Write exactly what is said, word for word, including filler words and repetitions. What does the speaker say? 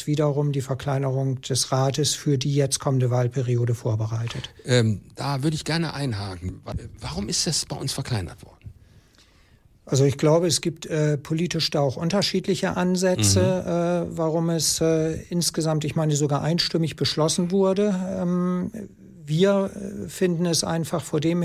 wiederum die Verkleinerung des Rates für die jetzt kommende Wahlperiode vorbereitet. Ähm, da würde ich gerne einhaken. Warum ist das bei uns verkleinert worden? Also ich glaube, es gibt äh, politisch da auch unterschiedliche Ansätze, mhm. äh, warum es äh, insgesamt, ich meine, sogar einstimmig beschlossen wurde. Ähm, wir finden es einfach vor dem